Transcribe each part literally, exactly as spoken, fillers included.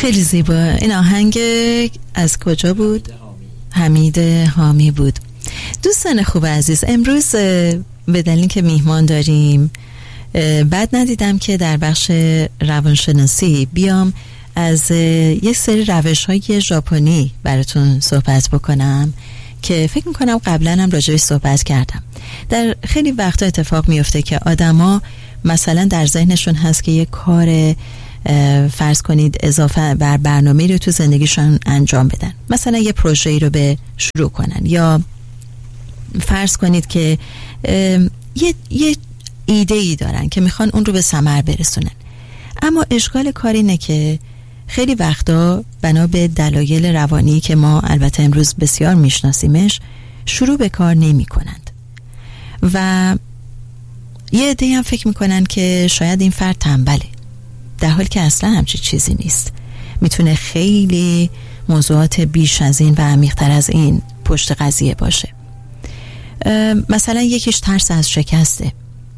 خیلی زیبا. این آهنگ از کجا بود؟ حمید حامی بود. دوستان خوب عزیز، امروز به دلیل که میهمان داریم بعد ندیدم که در بخش روانشناسی بیام از یک سری روش‌های ژاپنی براتون صحبت بکنم که فکر میکنم قبلا هم راجعش صحبت کردم. در خیلی وقتا اتفاق میفته که آدما مثلا در ذهنشون هست که یک کار فرض کنید اضافه بر برنامه‌ای رو تو زندگیشون انجام بدن، مثلا یه پروژه‌ای رو به شروع کنن، یا فرض کنید که یه یه ایده‌ای دارن که میخوان اون رو به ثمر برسونن. اما اشکال کار اینه که خیلی وقتا بنا به دلایل روانی که ما البته امروز بسیار میشناسیمش شروع به کار نمی کنند و یه عده‌ای هم فکر میکنن که شاید این فرد تنبله، در حالی که اصلا همچی چیزی نیست. میتونه خیلی موضوعات بیش از این و عمیق‌تر از این پشت قضیه باشه. مثلا یکیش ترس از شکسته،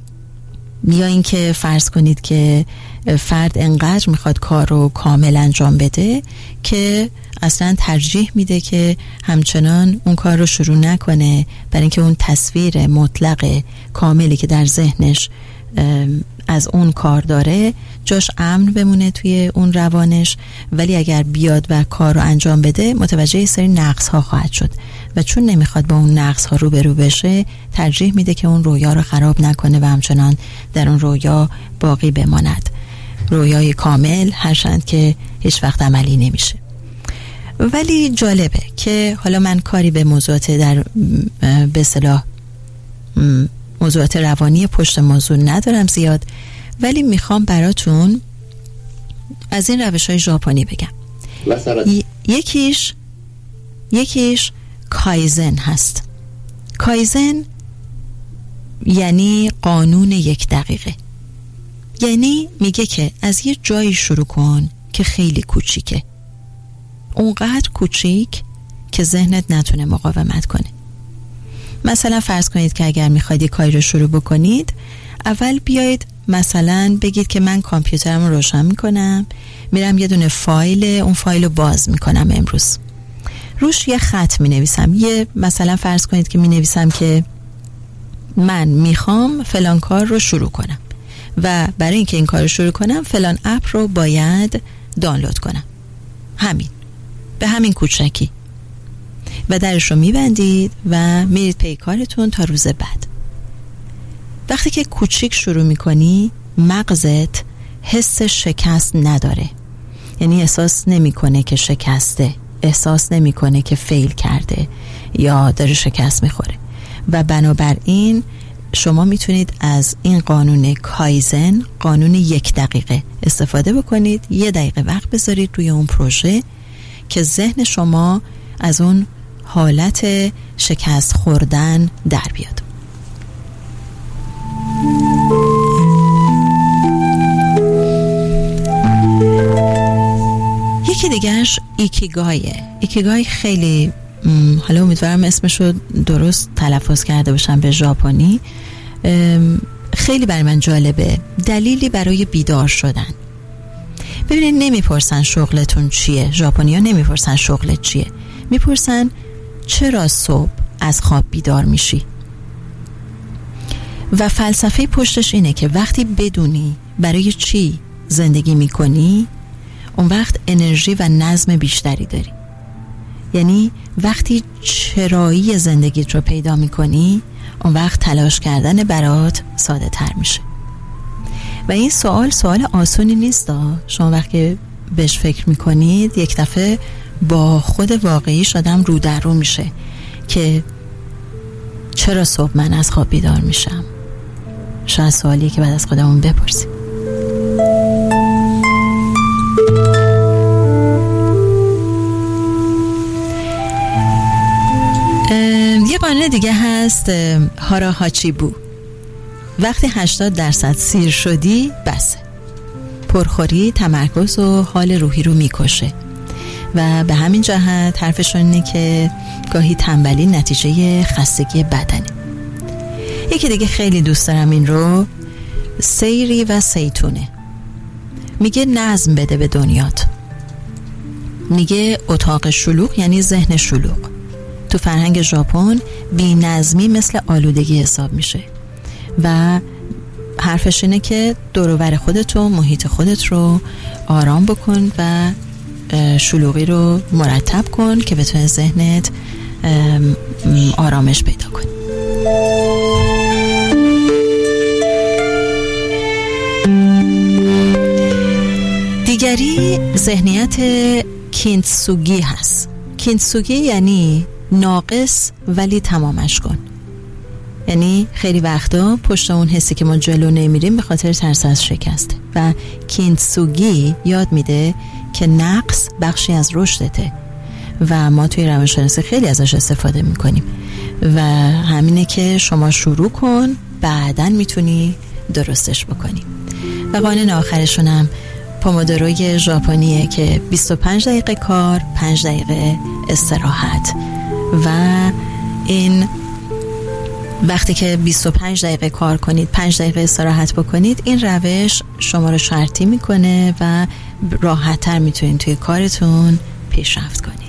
یا اینکه فرض کنید که فرد انقدر میخواد کار رو کامل انجام بده که اصلا ترجیح میده که همچنان اون کار رو شروع نکنه، برای اینکه اون تصویر مطلق کاملی که در ذهنش از اون کار داره جاش امن بمونه توی اون روانش، ولی اگر بیاد و کار رو انجام بده متوجه یه سری نقص ها خواهد شد و چون نمیخواد با اون نقص ها روبرو بشه ترجیح میده که اون رویا رو خراب نکنه و همچنان در اون رویا باقی بماند. رویای کامل هرچند که هیچ وقت عملی نمیشه. ولی جالبه که حالا من کاری به موضوعات در به اصطلاح موضوعات روانی پشت موضوع ندارم زیاد، ولی میخوام براتون از این روش‌های ژاپنی بگم. مثلا ی- یکیش یکیش کایزن هست. کایزن یعنی قانون یک دقیقه. یعنی میگه که از یه جایی شروع کن که خیلی کوچیکه، اونقدر کوچیک که ذهنت نتونه مقاومت کنه. مثلا فرض کنید که اگر میخواید یه کاری رو شروع بکنید، اول بیایید مثلا بگید که من کامپیوترم رو روشن میکنم، میرم یه دونه فایل، اون فایل رو باز میکنم امروز، روش یه خط مینویسم، یه مثلا فرض کنید که مینویسم که من میخوام فلان کار رو شروع کنم و برای اینکه این کار رو شروع کنم فلان اپ رو باید دانلود کنم. همین، به همین کوچکی، و درش رو میبندید و میرید پی کارتون تا روز بعد. وقتی که کوچیک شروع میکنی مغزت حس شکست نداره، یعنی احساس نمیکنه که شکسته، احساس نمیکنه که فیل کرده یا داره شکست میخوره و بنابراین شما میتونید از این قانون کایزن، قانون یک دقیقه استفاده بکنید. یه دقیقه وقت بذارید روی اون پروژه که ذهن شما از اون حالت شکست خوردن در بیاد. یکی دیگرش ایکیگایه. ایکیگای خیلی حالا امیدوارم اسمشو درست تلفظ کرده باشم به ژاپنی، خیلی برای من جالبه. دلیلی برای بیدار شدن. ببینید نمیپرسن شغلتون چیه، ژاپنی‌ها نمیپرسن شغلت چیه، میپرسن چرا صبح از خواب بیدار میشی. و فلسفه پشتش اینه که وقتی بدونی برای چی زندگی میکنی، اون وقت انرژی و نظم بیشتری داری. یعنی وقتی چرایی زندگیت رو پیدا میکنی، اون وقت تلاش کردن برات ساده تر میشه. و این سوال سوال آسونی نیست. شما وقتی بهش فکر میکنید یک دفعه با خود واقعیش آدم رو در رو میشه که چرا صبح من از خواب بیدار میشم. شاید سوالیه که بعد از خودمون بپرسیم. یه قانون دیگه هست، هارا هاچیبو. وقتی هشتاد درصد سیر شدی بسه. پرخوری تمرکز و حال روحی رو میکشه و به همین جهت حرفشون اینه که گاهی تنبلی نتیجه خستگی بدنه. یکی دیگه خیلی دوست دارم این رو، سیری و سیتونه. میگه نظم بده به دنیات. میگه اتاق شلوغ یعنی ذهن شلوغ. تو فرهنگ ژاپن بی‌نظمی مثل آلودگی حساب میشه و حرفش اینه که دور و بر خودت و محیط خودت رو آرام بکن و شلوغی رو مرتب کن که بتونه ذهنت آرامش پیدا کنه. دیگری ذهنیت کینتسوگی هست. کینتسوگی یعنی ناقص ولی تمامش کن. یعنی خیلی وقتا پشت اون حسی که ما جلو نمیریم به خاطر ترس از شکسته و کینتسوگی یاد میده که نقص بخشی از رشدته و ما توی روانشناسی خیلی ازش استفاده میکنیم و همینه که شما شروع کن بعدن میتونی درستش بکنی. و قانون آخرشون هم پومودوروی ژاپنیه که بیست و پنج دقیقه کار، پنج دقیقه استراحت و این وقتی که بیست و پنج دقیقه کار کنید پنج دقیقه استراحت بکنید، این روش شما رو شرطی میکنه و راحت‌تر میتونید توی کارتون پیشرفت کنید.